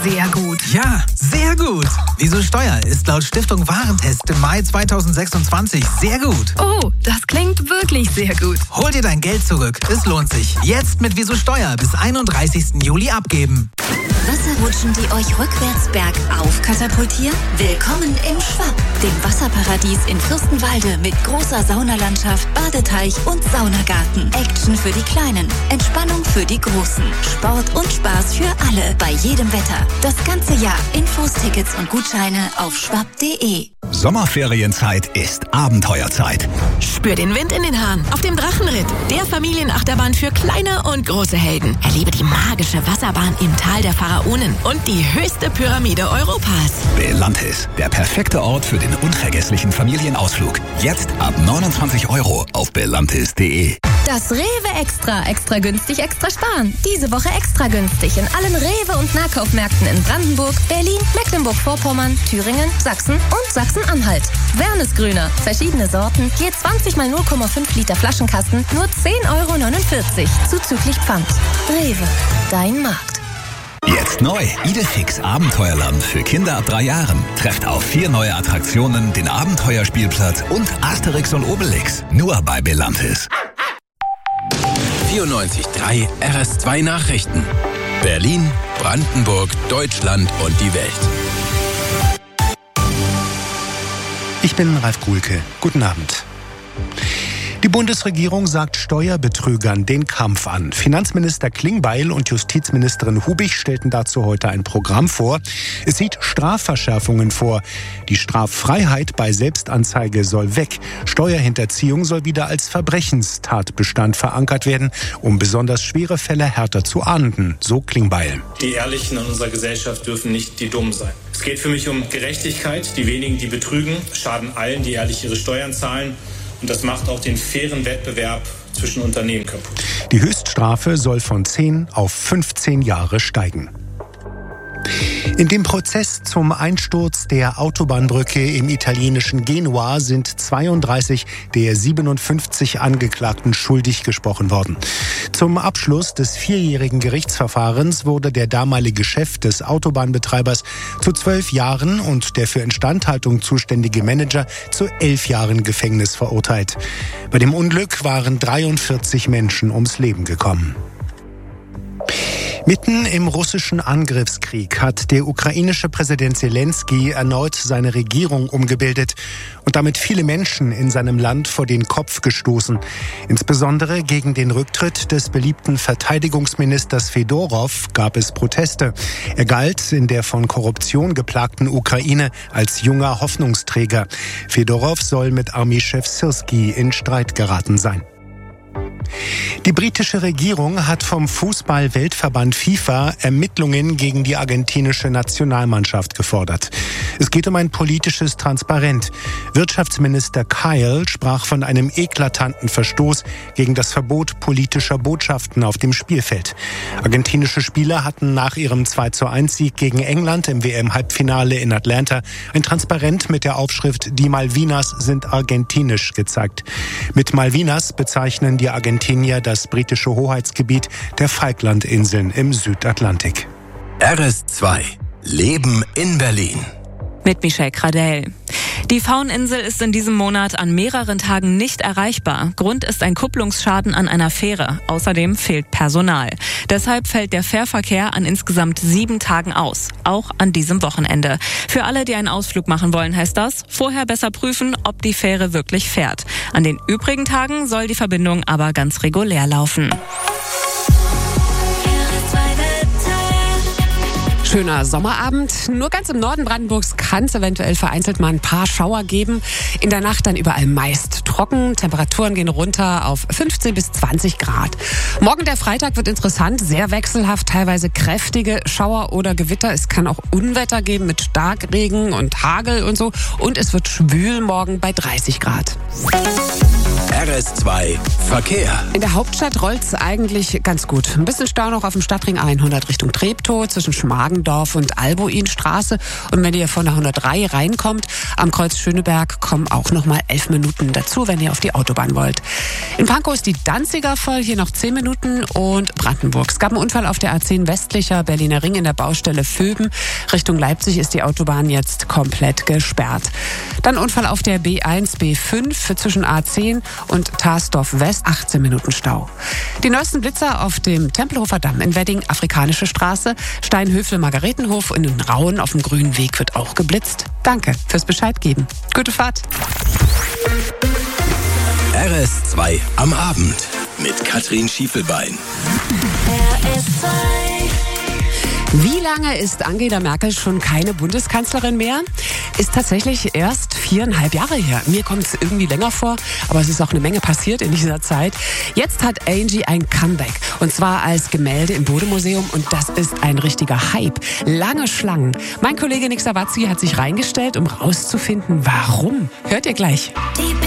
sehr gut. Ja, sehr gut. Wieso Steuer ist laut Stiftung Warentest im Mai 2026 sehr gut. Oh, das klingt wirklich sehr gut. Hol dir dein Geld zurück. Es lohnt sich. Jetzt mit Wieso Steuer bis 31. Juli abgeben. Wasserrutschen, die euch rückwärts bergauf katapultieren? Willkommen im Schwapp, dem Wasserparadies in Fürstenwalde mit großer Saunalandschaft, Badeteich und Saunagarten. Action für die Kleinen, Entspannung für die Großen, Sport und Spaß für alle, bei jedem Wetter. Das ganze Jahr. Infos, Tickets und Gutscheine auf schwapp.de. Sommerferienzeit ist Abenteuerzeit. Spür den Wind in den Haaren auf dem Drachenritt, der Familienachterbahn für kleine und große Helden. Erlebe die magische Wasserbahn im Tal der Pharaonen und die höchste Pyramide Europas. Belantis, der perfekte Ort für den unvergesslichen Familienausflug. Jetzt ab 29 € auf belantis.de. Das Rewe Extra günstig, extra sparen. Diese Woche extra günstig in allen Rewe- und Nahkaufmärkten in Brandenburg, Berlin, Mecklenburg-Vorpommern, Thüringen, Sachsen und Sachsen-Anhalt. Wernesgrüner, verschiedene Sorten, je 20 mal 0,5 Liter Flaschenkasten, nur 10,49 € zuzüglich Pfand. Rewe, dein Markt. Jetzt neu, Idefix Abenteuerland für Kinder ab 3 Jahren. Trefft auf 4 neue Attraktionen, den Abenteuerspielplatz und Asterix und Obelix. Nur bei Belantis. 94.3 RS2 Nachrichten. Berlin, Brandenburg, Deutschland und die Welt. Ich bin Ralf Kuhlke. Guten Abend. Die Bundesregierung sagt Steuerbetrügern den Kampf an. Finanzminister Klingbeil und Justizministerin Hubig stellten dazu heute ein Programm vor. Es sieht Strafverschärfungen vor. Die Straffreiheit bei Selbstanzeige soll weg. Steuerhinterziehung soll wieder als Verbrechenstatbestand verankert werden, um besonders schwere Fälle härter zu ahnden, so Klingbeil. Die Ehrlichen in unserer Gesellschaft dürfen nicht die Dummen sein. Es geht für mich um Gerechtigkeit. Die wenigen, die betrügen, schaden allen, die ehrlich ihre Steuern zahlen. Und das macht auch den fairen Wettbewerb zwischen Unternehmen kaputt. Die Höchststrafe soll von 10 auf 15 Jahre steigen. In dem Prozess zum Einsturz der Autobahnbrücke im italienischen Genua sind 32 der 57 Angeklagten schuldig gesprochen worden. Zum Abschluss des 4-jährigen Gerichtsverfahrens wurde der damalige Chef des Autobahnbetreibers zu 12 Jahren und der für Instandhaltung zuständige Manager zu 11 Jahren Gefängnis verurteilt. Bei dem Unglück waren 43 Menschen ums Leben gekommen. Mitten im russischen Angriffskrieg hat der ukrainische Präsident Zelensky erneut seine Regierung umgebildet und damit viele Menschen in seinem Land vor den Kopf gestoßen. Insbesondere gegen den Rücktritt des beliebten Verteidigungsministers Fedorov gab es Proteste. Er galt in der von Korruption geplagten Ukraine als junger Hoffnungsträger. Fedorov soll mit Armeechef Syrskyi in Streit geraten sein. Die britische Regierung hat vom Fußball-Weltverband FIFA Ermittlungen gegen die argentinische Nationalmannschaft gefordert. Es geht um ein politisches Transparent. Wirtschaftsminister Kyle sprach von einem eklatanten Verstoß gegen das Verbot politischer Botschaften auf dem Spielfeld. Argentinische Spieler hatten nach ihrem 2:1-Sieg gegen England im WM-Halbfinale in Atlanta ein Transparent mit der Aufschrift "Die Malvinas sind argentinisch" gezeigt. Mit Malvinas bezeichnen die Argentinier das britische Hoheitsgebiet der Falklandinseln im Südatlantik. RS2 Leben in Berlin. Mit Michelle Kradell. Die Fauninsel ist in diesem Monat an mehreren Tagen nicht erreichbar. Grund ist ein Kupplungsschaden an einer Fähre. Außerdem fehlt Personal. Deshalb fällt der Fährverkehr an insgesamt 7 Tagen aus. Auch an diesem Wochenende. Für alle, die einen Ausflug machen wollen, heißt das, vorher besser prüfen, ob die Fähre wirklich fährt. An den übrigen Tagen soll die Verbindung aber ganz regulär laufen. Schöner Sommerabend. Nur ganz im Norden Brandenburgs kann es eventuell vereinzelt mal ein paar Schauer geben. In der Nacht dann überall meist trocken. Temperaturen gehen runter auf 15 bis 20 Grad. Morgen der Freitag wird interessant. Sehr wechselhaft, teilweise kräftige Schauer oder Gewitter. Es kann auch Unwetter geben mit Starkregen und Hagel und so. Und es wird schwül morgen bei 30 Grad. RS2 Verkehr. In der Hauptstadt rollt's eigentlich ganz gut. Ein bisschen Stau noch auf dem Stadtring 100 Richtung Treptow zwischen Schmargendorf und Albuinstraße. Und wenn ihr von der 103 reinkommt, am Kreuz Schöneberg kommen auch noch mal 11 Minuten dazu, wenn ihr auf die Autobahn wollt. In Pankow ist die Danziger voll, hier noch 10 Minuten und Brandenburg. Es gab einen Unfall auf der A10 westlicher Berliner Ring in der Baustelle Vöben. Richtung Leipzig ist die Autobahn jetzt komplett gesperrt. Dann Unfall auf der B1, B5 zwischen A10 und Tarsdorf West, 18 Minuten Stau. Die neuesten Blitzer auf dem Tempelhofer Damm in Wedding, Afrikanische Straße, Steinhöfel, Margaretenhof und in Rauen auf dem Grünen Weg wird auch geblitzt. Danke fürs Bescheid geben. Gute Fahrt. RS2 am Abend mit Katrin Schiefelbein. RS2. Wie lange ist Angela Merkel schon keine Bundeskanzlerin mehr? Ist tatsächlich erst 4,5 Jahre her. Mir kommt es irgendwie länger vor, aber es ist auch eine Menge passiert in dieser Zeit. Jetzt hat Angie ein Comeback und zwar als Gemälde im Bode-Museum und das ist ein richtiger Hype. Lange Schlangen. Mein Kollege Nick Sawatzki hat sich reingestellt, um rauszufinden, warum. Hört ihr gleich. Die